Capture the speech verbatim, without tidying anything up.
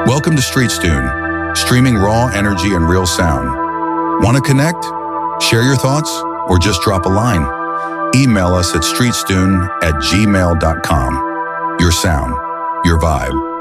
Welcome to StreetStune, streaming raw energy and real sound. Want to connect? Share your thoughts? Or just drop a line? Email us at streetstune at gmail dot com. Your sound, your vibe.